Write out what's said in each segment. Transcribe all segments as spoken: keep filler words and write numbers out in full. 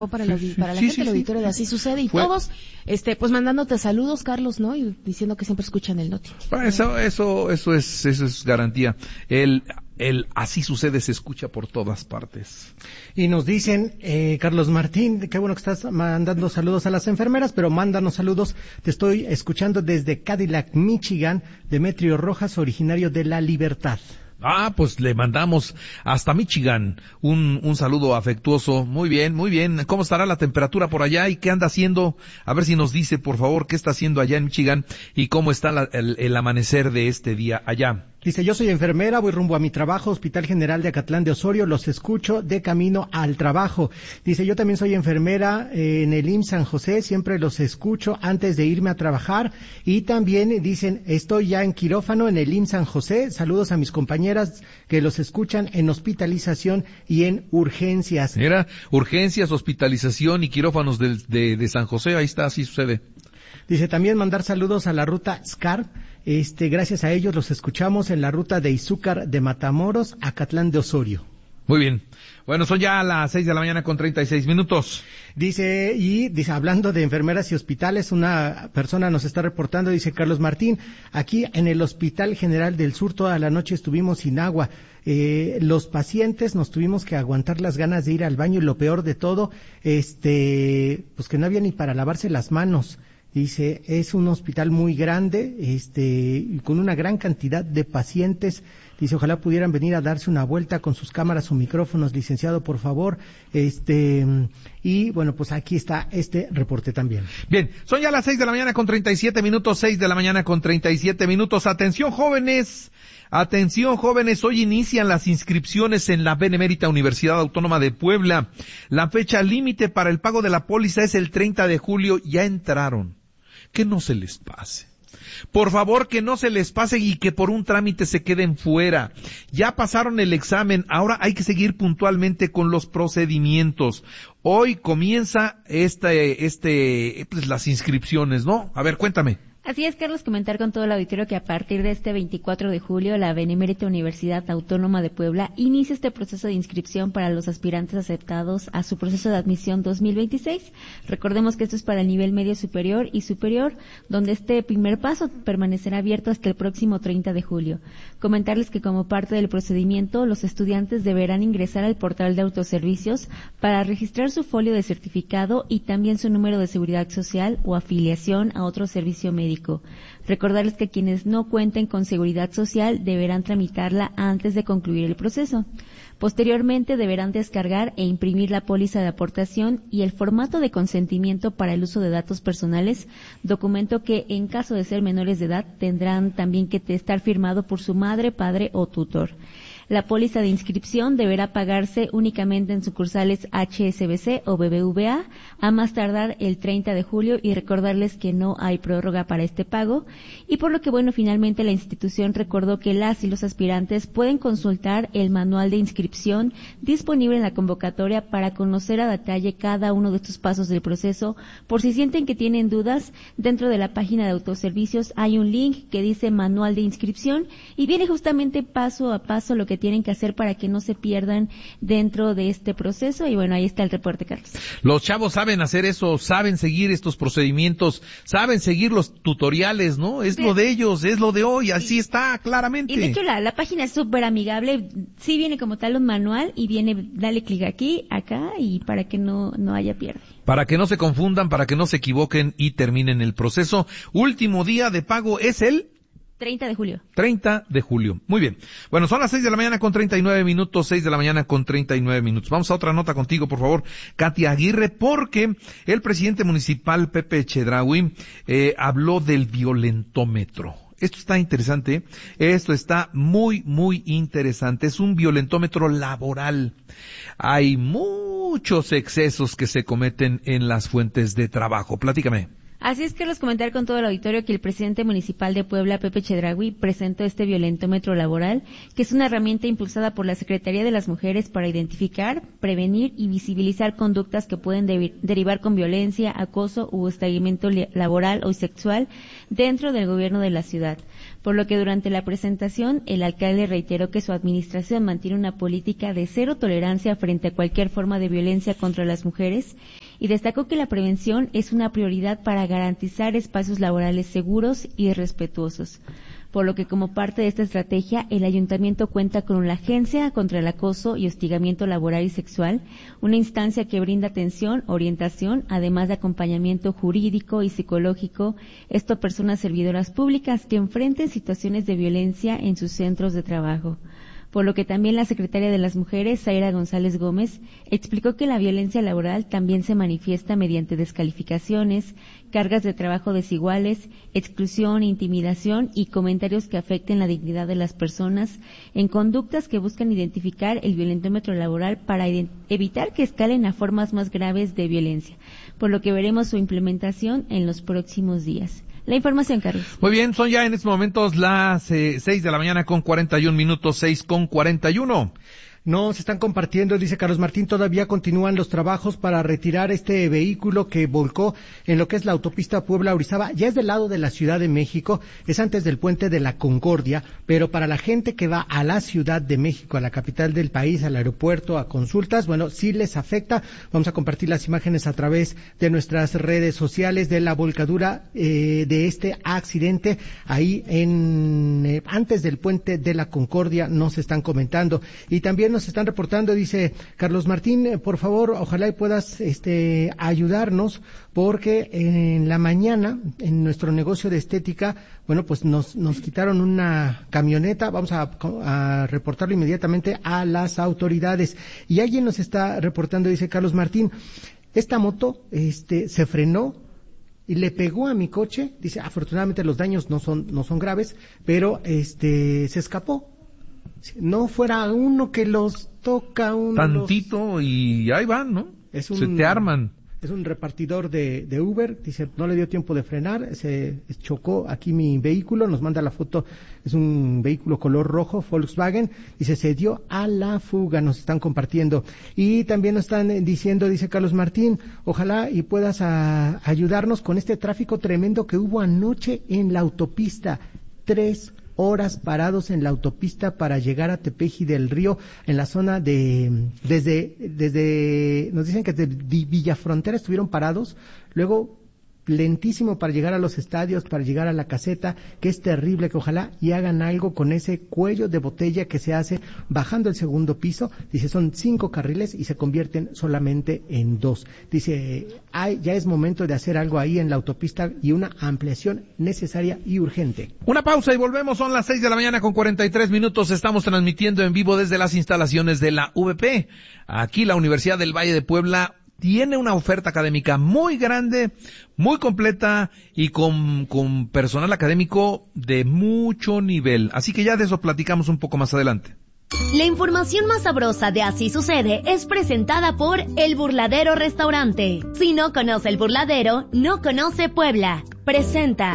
para, la, sí, para la sí, gente sí, del sí. auditorio de Así Sucede y Fue... todos, este, pues mandándote saludos, Carlos, ¿no? Y diciendo que siempre escuchan el Noti. Bueno, eso, eso, eso es, eso es garantía. El, el Así Sucede se escucha por todas partes. Y nos dicen, eh, Carlos Martín, qué bueno que estás mandando saludos a las enfermeras, pero mándanos saludos. Te estoy escuchando desde Cadillac, Michigan, Demetrio Rojas, originario de La Libertad. Ah, pues le mandamos hasta Michigan un, un saludo afectuoso. Muy bien, muy bien. ¿Cómo estará la temperatura por allá y qué anda haciendo? A ver si nos dice, por favor, qué está haciendo allá en Michigan y cómo está la, el, el amanecer de este día allá. Dice, yo soy enfermera, voy rumbo a mi trabajo, Hospital General de Acatlán de Osorio, los escucho de camino al trabajo. Dice, yo también soy enfermera eh, en el I M S S San José, siempre los escucho antes de irme a trabajar. Y también dicen, estoy ya en quirófano en el I M S S San José, saludos a mis compañeras que los escuchan en hospitalización y en urgencias. Mira, urgencias, hospitalización y quirófanos de, de, de San José, ahí está, Así Sucede. Dice también mandar saludos a la ruta S C A R. Este, gracias a ellos los escuchamos en la ruta de Izúcar de Matamoros a Acatlán de Osorio. Muy bien. Bueno, son ya las seis de la mañana con treinta y seis minutos. Dice, y dice, hablando de enfermeras y hospitales, una persona nos está reportando, dice Carlos Martín, aquí en el Hospital General del Sur toda la noche estuvimos sin agua. Eh, los pacientes nos tuvimos que aguantar las ganas de ir al baño y lo peor de todo, este, pues que no había ni para lavarse las manos. Dice, es un hospital muy grande, este, con una gran cantidad de pacientes. Dice, ojalá pudieran venir a darse una vuelta con sus cámaras o micrófonos, licenciado, por favor. Este, y bueno, pues aquí está este reporte también. Bien, son ya las seis de la mañana con treinta y siete minutos, seis de la mañana con treinta y siete minutos. Atención, jóvenes. Atención, jóvenes, hoy inician las inscripciones en la Benemérita Universidad Autónoma de Puebla. La fecha límite para el pago de la póliza es el treinta de julio. Ya entraron. Que no se les pase. Por favor, que no se les pase y que por un trámite se queden fuera. Ya pasaron el examen, ahora hay que seguir puntualmente con los procedimientos. Hoy comienza este, este, pues las inscripciones, ¿no? A ver, cuéntame. Así es, Carlos, comentar con todo el auditorio que a partir de este veinticuatro de julio la Benemérita Universidad Autónoma de Puebla inicia este proceso de inscripción para los aspirantes aceptados a su proceso de admisión dos mil veintiséis. Recordemos que esto es para el nivel medio superior y superior, donde este primer paso permanecerá abierto hasta el próximo treinta de julio. Comentarles que como parte del procedimiento, los estudiantes deberán ingresar al portal de autoservicios para registrar su folio de certificado y también su número de seguridad social o afiliación a otro servicio médico. Recordarles que quienes no cuenten con seguridad social deberán tramitarla antes de concluir el proceso. Posteriormente deberán descargar e imprimir la póliza de aportación y el formato de consentimiento para el uso de datos personales, documento que en caso de ser menores de edad tendrán también que estar firmado por su madre, padre o tutor. La póliza de inscripción deberá pagarse únicamente en sucursales H S B C o B B V A a más tardar el treinta de julio y recordarles que no hay prórroga para este pago. Y por lo que, bueno, finalmente la institución recordó que las y los aspirantes pueden consultar el manual de inscripción disponible en la convocatoria para conocer a detalle cada uno de estos pasos del proceso. Por si sienten que tienen dudas, dentro de la página de autoservicios hay un link que dice manual de inscripción y viene justamente paso a paso lo que tienen que hacer para que no se pierdan dentro de este proceso. Y bueno, ahí está el reporte, Carlos. Los chavos saben hacer eso, saben seguir estos procedimientos, saben seguir los tutoriales, ¿no? Es sí. Lo de ellos, es lo de hoy, así y, está claramente. Y de hecho la, la página es súper amigable, sí viene como tal un manual y viene, dale clic aquí, acá y para que no, no haya pierde. Para que no se confundan, para que no se equivoquen y terminen el proceso. Último día de pago es el treinta de julio. treinta de julio. Muy bien. Bueno, son las seis de la mañana con treinta y nueve minutos, seis de la mañana con treinta y nueve minutos. Vamos a otra nota contigo, por favor, Katia Aguirre, porque el presidente municipal, Pepe Chedraui, eh, habló del violentómetro. Esto está interesante, esto está muy, muy interesante. Es un violentómetro laboral. Hay muchos excesos que se cometen en las fuentes de trabajo. Platícame. Así es que los comentar con todo el auditorio que el presidente municipal de Puebla, Pepe Chedraui, presentó este violentómetro laboral, que es una herramienta impulsada por la Secretaría de las Mujeres para identificar, prevenir y visibilizar conductas que pueden de- derivar con violencia, acoso u hostigamiento laboral o sexual dentro del gobierno de la ciudad. Por lo que durante la presentación, el alcalde reiteró que su administración mantiene una política de cero tolerancia frente a cualquier forma de violencia contra las mujeres y destacó que la prevención es una prioridad para garantizar espacios laborales seguros y respetuosos. Por lo que como parte de esta estrategia, el ayuntamiento cuenta con la Agencia contra el Acoso y Hostigamiento Laboral y Sexual, una instancia que brinda atención, orientación, además de acompañamiento jurídico y psicológico, esto a personas servidoras públicas que enfrenten situaciones de violencia en sus centros de trabajo. Por lo que también la secretaria de las Mujeres, Zaira González Gómez, explicó que la violencia laboral también se manifiesta mediante descalificaciones, cargas de trabajo desiguales, exclusión, intimidación y comentarios que afecten la dignidad de las personas en conductas que buscan identificar el violentómetro laboral para evitar que escalen a formas más graves de violencia, por lo que veremos su implementación en los próximos días. La información, Carlos. Muy bien, son ya en estos momentos las eh, seis de la mañana con cuarenta y un minutos, seis con cuarenta y uno. No, se están compartiendo, dice Carlos Martín, todavía continúan los trabajos para retirar este vehículo que volcó en lo que es la autopista Puebla-Orizaba. Ya es del lado de la Ciudad de México, es antes del puente de la Concordia, pero para la gente que va a la Ciudad de México, a la capital del país, al aeropuerto, a consultas, bueno, sí les afecta. Vamos a compartir las imágenes a través de nuestras redes sociales de la volcadura eh, de este accidente ahí en eh, antes del puente de la Concordia, nos están comentando. Y también nos están reportando, dice Carlos Martín, eh, por favor, ojalá y puedas este, ayudarnos, porque en la mañana, en nuestro negocio de estética, bueno, pues nos, nos quitaron una camioneta, vamos a, a reportarlo inmediatamente a las autoridades. Y alguien nos está reportando, dice Carlos Martín, esta moto este, se frenó y le pegó a mi coche, dice, afortunadamente los daños no son, no son graves, pero este, se escapó. No fuera uno que los toca uno tantito los... y ahí van, ¿no? Es un, se te arman. Es un repartidor de, de Uber, dice, no le dio tiempo de frenar, se chocó aquí mi vehículo, nos manda la foto, es un vehículo color rojo, Volkswagen, dice, se dio a la fuga, nos están compartiendo. Y también nos están diciendo, dice Carlos Martín, ojalá y puedas a, ayudarnos con este tráfico tremendo que hubo anoche en la autopista, tres horas parados en la autopista para llegar a Tepeji del Río, en la zona de, desde, desde, nos dicen que desde Villafrontera estuvieron parados, luego lentísimo para llegar a los estadios, para llegar a la caseta, que es terrible, que ojalá y hagan algo con ese cuello de botella que se hace bajando el segundo piso. Dice, son cinco carriles y se convierten solamente en dos. Dice, hay, ya es momento de hacer algo ahí en la autopista y una ampliación necesaria y urgente. Una pausa y volvemos, son las seis de la mañana con cuarenta y tres minutos, estamos transmitiendo en vivo desde las instalaciones de la U V P. Aquí la Universidad del Valle de Puebla tiene una oferta académica muy grande, muy completa y con, con personal académico de mucho nivel. Así que ya de eso platicamos un poco más adelante. La información más sabrosa de Así Sucede es presentada por El Burladero Restaurante. Si no conoce El Burladero, no conoce Puebla. Presenta.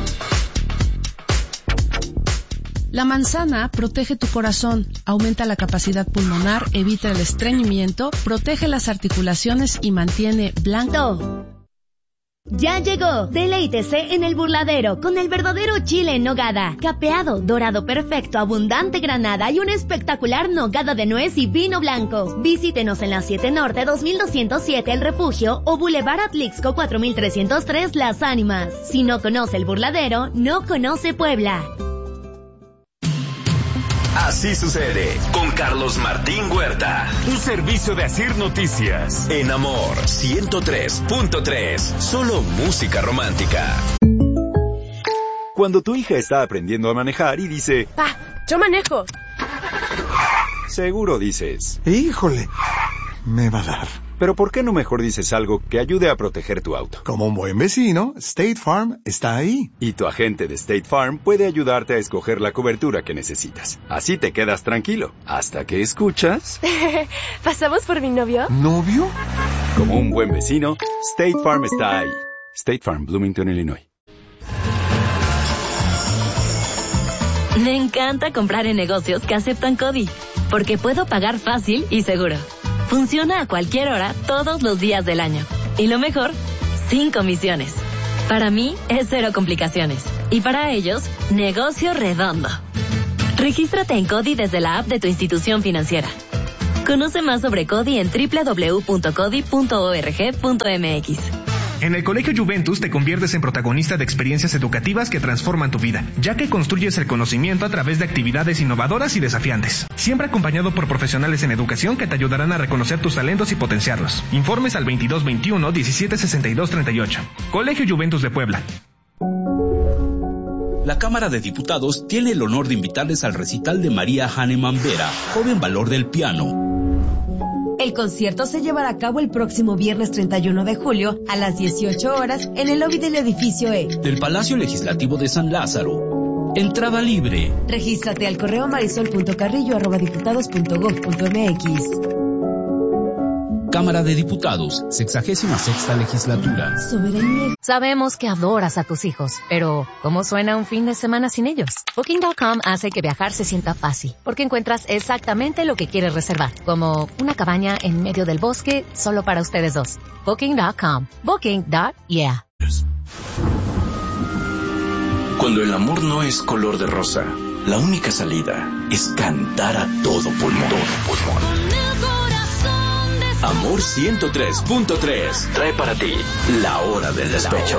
La manzana protege tu corazón, aumenta la capacidad pulmonar, evita el estreñimiento, protege las articulaciones y mantiene blanco. Ya llegó, deleítese en El Burladero con el verdadero chile en nogada, capeado, dorado perfecto, abundante granada y un espectacular nogada de nuez y vino blanco. Visítenos en la siete Norte dos mil doscientos siete El Refugio o Boulevard Atlixco cuatro mil trescientos tres Las Ánimas. Si no conoce El Burladero, no conoce Puebla. Así sucede con Carlos Martín Huerta. Un servicio de Asir Noticias. En Amor ciento tres punto tres. Solo música romántica. Cuando tu hija está aprendiendo a manejar y dice, ¡Ah! ¡Yo manejo! Seguro dices, ¡híjole! Me va a dar. Pero ¿por qué no mejor dices algo que ayude a proteger tu auto? Como un buen vecino, State Farm está ahí. Y tu agente de State Farm puede ayudarte a escoger la cobertura que necesitas. Así te quedas tranquilo, hasta que escuchas... ¿Pasamos por mi novio? ¿Novio? Como un buen vecino, State Farm está ahí. State Farm, Bloomington, Illinois. Me encanta comprar en negocios que aceptan CODI, porque puedo pagar fácil y seguro. Funciona a cualquier hora, todos los días del año. Y lo mejor, sin comisiones. Para mí, es cero complicaciones. Y para ellos, negocio redondo. Regístrate en CODI desde la app de tu institución financiera. Conoce más sobre CODI en doble u doble u doble u punto codi punto org punto m x. En el Colegio Juventus te conviertes en protagonista de experiencias educativas que transforman tu vida, ya que construyes el conocimiento a través de actividades innovadoras y desafiantes. Siempre acompañado por profesionales en educación que te ayudarán a reconocer tus talentos y potenciarlos. Informes al veintidós veintiuno diecisiete sesenta y dos treinta y ocho. Colegio Juventus de Puebla. La Cámara de Diputados tiene el honor de invitarles al recital de María Hahnemann Vera, joven valor del piano. El concierto se llevará a cabo el próximo viernes treinta y uno de julio a las dieciocho horas en el lobby del edificio E del Palacio Legislativo de San Lázaro. Entrada libre. Regístrate al correo marisol punto carrillo arroba diputados punto gob punto m x. Cámara de Diputados, sexagésima sexta legislatura. Soberanía. Sabemos que adoras a tus hijos, pero ¿cómo suena un fin de semana sin ellos? Booking punto com hace que viajar se sienta fácil, porque encuentras exactamente lo que quieres reservar, como una cabaña en medio del bosque solo para ustedes dos. Booking punto com. Booking. Yeah. Cuando el amor no es color de rosa, la única salida es cantar a todo pulmón. Todo pulmón. Amor ciento tres punto tres trae para ti La Hora del Despecho.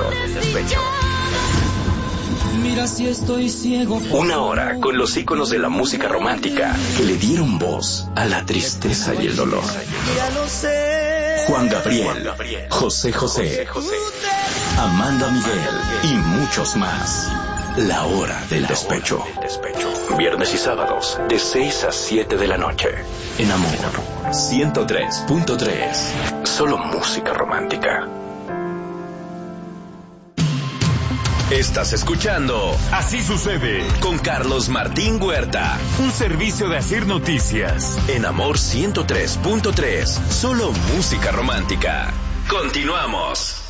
Mira si estoy ciego. Una hora con los íconos de la música romántica que le dieron voz a la tristeza y el dolor. Juan Gabriel, José José, Amanda Miguel y muchos más. La Hora del Despecho. Viernes y sábados de seis a siete de la noche. En Amor ciento tres punto tres. Solo música romántica. Estás escuchando Así Sucede con Carlos Martín Huerta. Un servicio de Asir Noticias. En Amor ciento tres punto tres. Solo música romántica. Continuamos.